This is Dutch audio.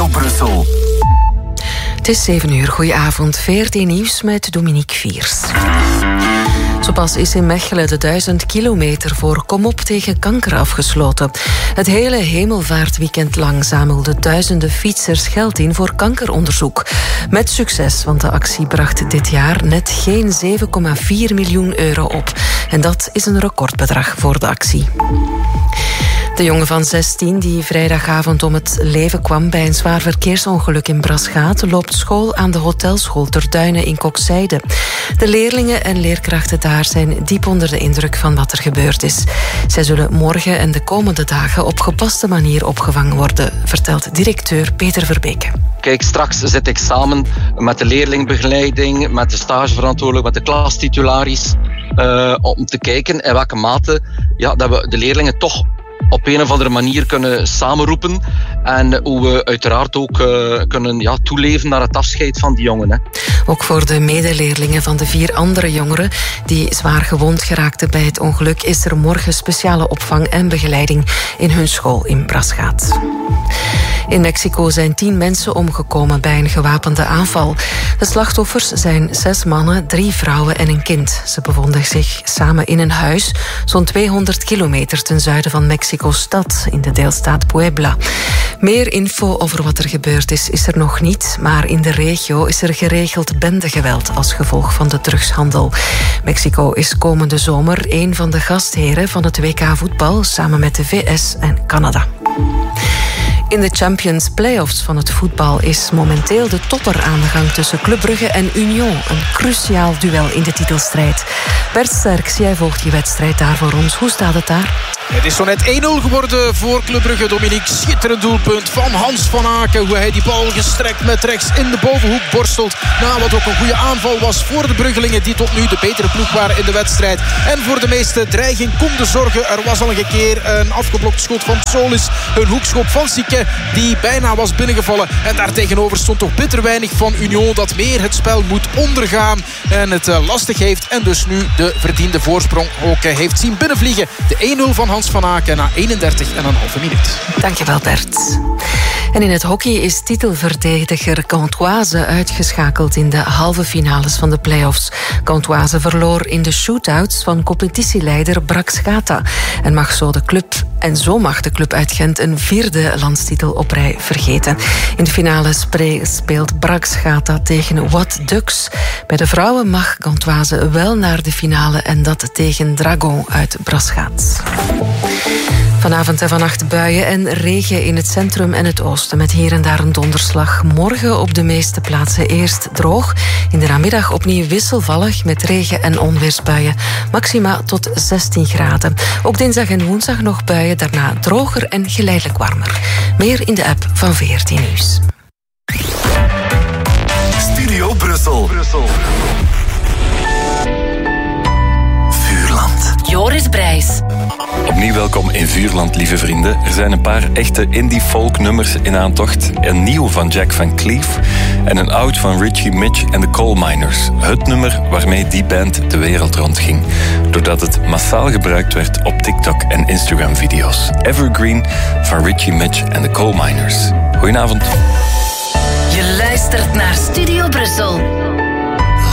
Studio Brussel. Het is 7 uur. Goedenavond. VRT Nieuws met Dominique Viers. Zo pas is in Mechelen de 1000 kilometer voor Kom op tegen kanker afgesloten. Het hele hemelvaartweekend lang zamelden duizenden fietsers geld in voor kankeronderzoek. Met succes, want de actie bracht dit jaar net geen 7,4 miljoen euro op. En dat is een recordbedrag voor de actie. De jongen van 16 die vrijdagavond om het leven kwam bij een zwaar verkeersongeluk in Braschaat loopt school aan de hotelschool Ter Duinen in Kokzijde. De leerlingen en leerkrachten daar zijn diep onder de indruk van wat er gebeurd is. Zij zullen morgen en de komende dagen op gepaste manier opgevangen worden, vertelt directeur Peter Verbeke. Kijk, straks zit ik samen met de leerlingbegeleiding, met de stageverantwoordelijk, met de klastitularis, om te kijken in welke mate dat we de leerlingen toch op een of andere manier kunnen samenroepen en hoe we uiteraard ook kunnen toeleven naar het afscheid van die jongen. Hè. Ook voor de medeleerlingen van de 4 andere jongeren die zwaar gewond geraakten bij het ongeluk is er morgen speciale opvang en begeleiding in hun school in Braschaat. In Mexico zijn 10 mensen omgekomen bij een gewapende aanval. De slachtoffers zijn 6 mannen, 3 vrouwen en een kind. Ze bevonden zich samen in een huis, zo'n 200 kilometer ten zuiden van Mexico-stad, in de deelstaat Puebla. Meer info over wat er gebeurd is er nog niet, maar in de regio is er geregeld bendegeweld als gevolg van de drugshandel. Mexico is komende zomer een van de gastheren van het WK voetbal, samen met de VS en Canada. In de Champions Playoffs van het voetbal is momenteel de topper aan de gang tussen Club Brugge en Union. Een cruciaal duel in de titelstrijd. Bert Sterks, jij volgt die wedstrijd daar voor ons. Hoe staat het daar? Het is zo net 1-0 geworden voor Club Brugge. Dominique, schitterend doelpunt van Hans van Aken. Hoe hij die bal gestrekt met rechts in de bovenhoek borstelt. Na wat ook een goede aanval was voor de Bruggelingen, die tot nu de betere ploeg waren in de wedstrijd. En voor de meeste dreiging konden zorgen. Er was al een keer een afgeblokt schot van Solis. Een hoekschop van Sique die bijna was binnengevallen. En daartegenover stond toch bitter weinig van Union dat meer het spel moet ondergaan. En het lastig heeft. En dus nu de verdiende voorsprong ook heeft zien binnenvliegen. De 1-0 van Hans van Aken na 31,5 minuut. Dankjewel Bert. En in het hockey is titelverdediger Gantoise uitgeschakeld in de halve finales van de play-offs. Gantoise verloor in de shootouts van competitieleider Braschaat en zo mag de club uit Gent een 4e landstitel op rij vergeten. In de finale speelt Braschaat tegen Wat Ducks. Bij de vrouwen mag Gantoise wel naar de finale en dat tegen Dragon uit Braschaat. Vanavond en vannacht buien en regen in het centrum en het oosten met hier en daar een donderslag. Morgen op de meeste plaatsen eerst droog. In de namiddag opnieuw wisselvallig met regen- en onweersbuien. Maxima tot 16 graden. Ook dinsdag en woensdag nog buien, daarna droger en geleidelijk warmer. Meer in de app van VRT Nieuws. Studio Brussel. Vuurland. Joris Brijs. Opnieuw welkom in Vuurland, lieve vrienden. Er zijn een paar echte indie-folk-nummers in aantocht. Een nieuw van Jack Van Cleef en een oud van Richie Mitch en de Coal Miners. Het nummer waarmee die band de wereld rondging. Doordat het massaal gebruikt werd op TikTok en Instagram-video's. Evergreen van Richie Mitch en de Coal Miners. Goedenavond. Je luistert naar Studio Brussel.